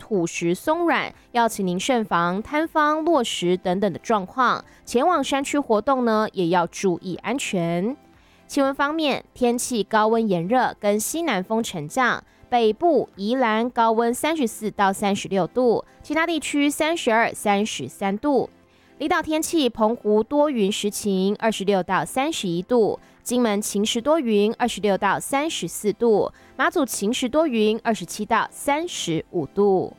土石松软，要请您慎防坍方、落石等等的状况。前往山区活动呢，也要注意安全。气温方面，天气高温炎热，跟西南风沉降。北部宜兰高温34到36度，其他地区32、33度。离岛天气，澎湖多云时晴，26到31度；金门晴时多云，26到34度；马祖晴时多云，27到35度。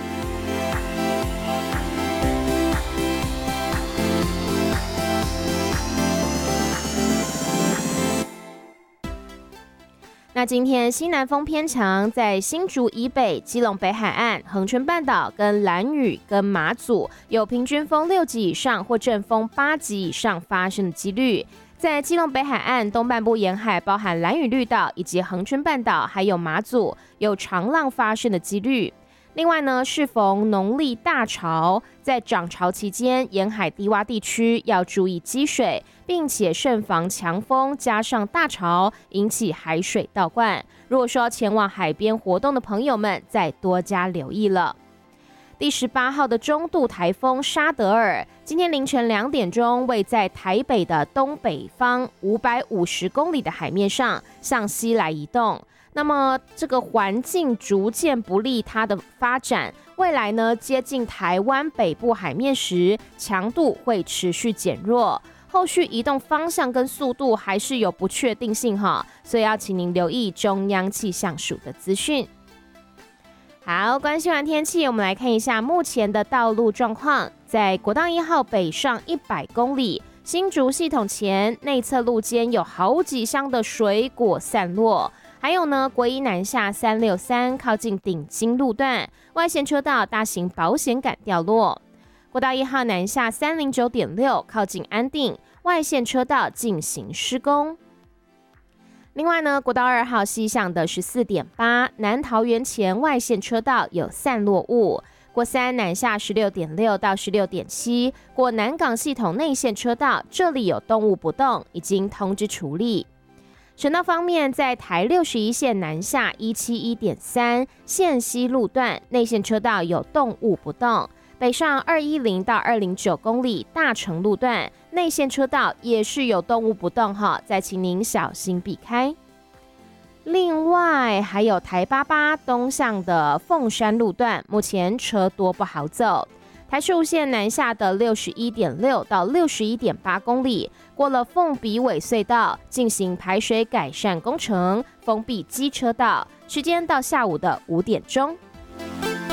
那今天西南风偏强，在新竹以北、基隆北海岸、恒春半岛跟兰屿跟马祖有平均风6级以上或阵风8级以上发生的几率。在基隆北海岸东半部沿海，包含兰屿绿岛以及恒春半岛，还有马祖，有长浪发生的几率。另外呢，适逢农历大潮，在涨潮期间，沿海低洼地区要注意积水，并且慎防强风加上大潮引起海水倒灌。如果说要前往海边活动的朋友们，再多加留意了。第18号的中度台风沙德尔，今天凌晨2点钟，位在台北的东北方550公里的海面上，向西来移动。那么这个环境逐渐不利它的发展，未来呢接近台湾北部海面时，强度会持续减弱，后续移动方向跟速度还是有不确定性哈，所以要请您留意中央气象署的资讯。好，关心完天气，我们来看一下目前的道路状况。在国道1号北上100公里，新竹系统前内侧路肩有好几箱的水果散落。还有呢，国一南下363靠近顶金路段，外线车道大型保险杆掉落。国道1号南下309.6靠近安定，外线车道进行施工。另外呢，国道2号西向的14.8南桃园前外线车道有散落物。国3南下16.6到16.7，过南港系统内线车道，这里有动物不动，已经通知处理。省道方面，在台61线南下171.3线西路段内线车道有动物不动，北上210到209公里大成路段内线车道也是有动物不动哈，再请您小心避开。另外还有台88东向的凤山路段，目前车多不好走。台15线南下的61.6到61.8公里，过了凤鼻尾隧道，进行排水改善工程，封闭机车道，时间到下午的5点钟。